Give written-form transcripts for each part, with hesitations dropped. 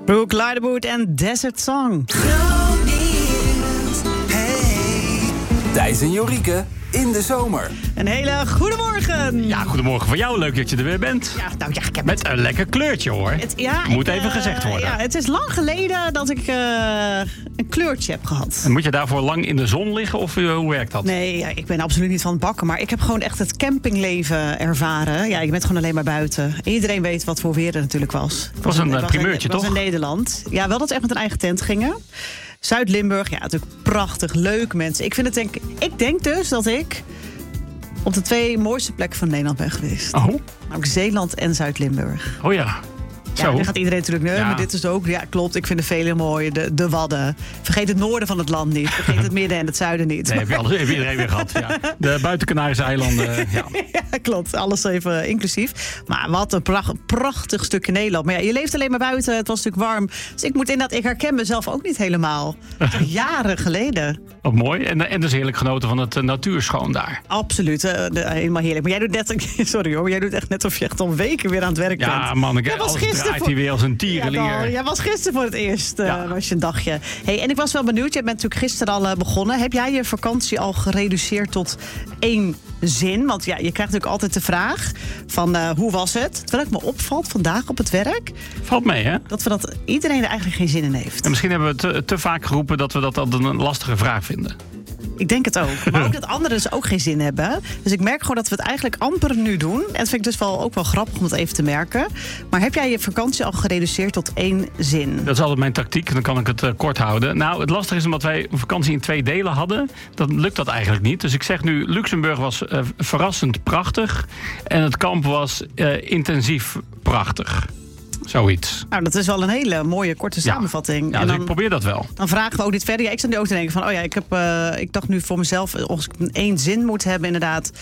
Brooke Liderwood en Desert Song. Thijs en Jorike in de zomer. Een hele goede morgen. Ja, goedemorgen voor jou. Leuk dat je er weer bent. Ja, nou ja, ik heb Met een lekker kleurtje, hoor. Moet even gezegd worden. Ja, het is lang geleden dat ik een kleurtje heb gehad. En moet je daarvoor lang in de zon liggen of hoe werkt dat? Nee, ja, ik ben absoluut niet van het bakken. Maar ik heb gewoon echt het campingleven ervaren. Ja, je bent gewoon alleen maar buiten. Iedereen weet wat voor weer er natuurlijk was. Het was een primeurtje, toch? Het was in Nederland. Ja, wel dat we echt met een eigen tent gingen. Zuid-Limburg, ja, natuurlijk prachtig, leuk mensen. Ik denk dus dat ik op de 2 mooiste plekken van Nederland ben geweest. Oh? Namelijk Zeeland en Zuid-Limburg. Oh ja. Ja, dan gaat iedereen natuurlijk nee, maar dit is ook. Ja, klopt. Ik vind de vele mooi. De Wadden. Vergeet het noorden van het land niet. Vergeet het midden en het zuiden niet. Nee, heb iedereen weer gehad. Ja. De buiten-Canarische eilanden. Ja. Ja, klopt. Alles even inclusief. Maar wat een prachtig stukje Nederland. Maar ja, je leeft alleen maar buiten. Het was natuurlijk warm. Dus ik herken mezelf ook niet helemaal. Jaren geleden. Wat mooi. En dus heerlijk genoten van het natuurschoon daar. Absoluut. Helemaal heerlijk. Maar jij doet net... Sorry hoor, jij doet echt net of je echt al weken weer aan het werk bent. Ja, man. Draait hij weer als een tierenlier. Jij was gisteren voor het eerst, was je een dagje. Hey, en ik was wel benieuwd, jij bent natuurlijk gisteren al begonnen. Heb jij je vakantie al gereduceerd tot 1 zin? Want ja, je krijgt natuurlijk altijd de vraag van hoe was het? Terwijl ik me opvalt vandaag op het werk. Valt mee, hè? Dat iedereen er eigenlijk geen zin in heeft. En misschien hebben we te vaak geroepen dat we dat altijd een lastige vraag vinden. Ik denk het ook. Maar ook dat anderen dus ook geen zin hebben. Dus ik merk gewoon dat we het eigenlijk amper nu doen. En dat vind ik dus ook wel grappig om het even te merken. Maar heb jij je vakantie al gereduceerd tot 1 zin? Dat is altijd mijn tactiek. Dan kan ik het kort houden. Nou, het lastige is omdat wij een vakantie in 2 delen hadden. Dan lukt dat eigenlijk niet. Dus ik zeg nu, Luxemburg was verrassend prachtig. En het kamp was intensief prachtig. Zoiets. Nou, dat is wel een hele mooie korte samenvatting. Ja, en dus ik probeer dat wel. Dan vragen we ook dit verder. Ja, ik zat nu ook te denken van, ik dacht nu voor mezelf, als ik 1 zin moet hebben, inderdaad,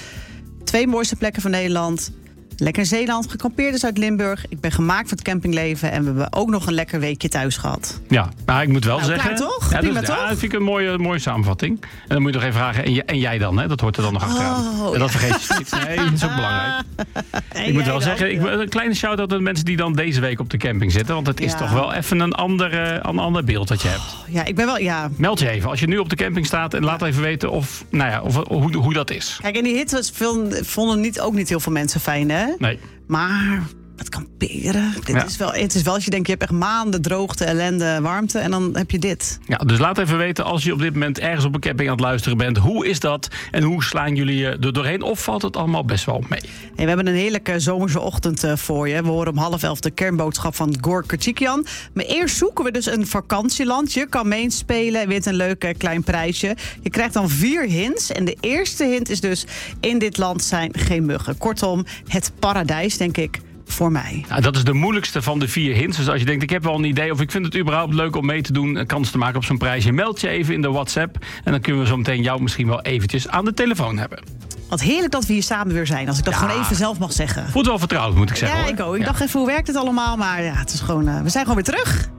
2 mooiste plekken van Nederland. Lekker in Zeeland, gekampeerd in Zuid-Limburg. Ik ben gemaakt voor het campingleven. En we hebben ook nog een lekker weekje thuis gehad. Ja, maar ik moet wel zeggen... Klaar, toch? Ja, Prima, toch? Ja, dat vind ik een mooie samenvatting. En dan moet je nog even vragen, en jij dan? Hè? Dat hoort er dan nog achteraan. En dat vergeet je niet. Nee, dat is ook belangrijk. Ik moet wel zeggen, een kleine shout-out aan de mensen die dan deze week op de camping zitten. Want het is toch wel even een ander beeld dat je hebt. Ja, ik ben wel, ja. Meld je even als je nu op de camping staat. En laat even weten hoe dat is. Kijk, en die hitte vonden ook niet heel veel mensen fijn, hè? Nee. Maar het kamperen, het is wel als je denkt, je hebt echt maanden droogte, ellende, warmte en dan heb je dit. Ja, dus laat even weten als je op dit moment ergens op een camping aan het luisteren bent. Hoe is dat en hoe slaan jullie er doorheen? Of valt het allemaal best wel mee? Hey, we hebben een heerlijke zomerse ochtend voor je. We horen om 10:30 de kernboodschap van Gor Kachikyan. Maar eerst zoeken we dus een vakantieland. Je kan meespelen, wint een leuk klein prijsje. Je krijgt dan 4 hints. En de eerste hint is dus, in dit land zijn geen muggen. Kortom, het paradijs, denk ik, voor mij. Nou, dat is de moeilijkste van de 4 hints. Dus als je denkt, ik heb wel een idee of ik vind het überhaupt leuk om mee te doen, een kans te maken op zo'n prijsje, meld je even in de WhatsApp. En dan kunnen we zo meteen jou misschien wel eventjes aan de telefoon hebben. Wat heerlijk dat we hier samen weer zijn, als ik dat gewoon even zelf mag zeggen. Voelt wel vertrouwd, moet ik zeggen. Ja, hoor. ik ook. Ik dacht even, hoe werkt het allemaal? Maar ja, het is gewoon, we zijn gewoon weer terug.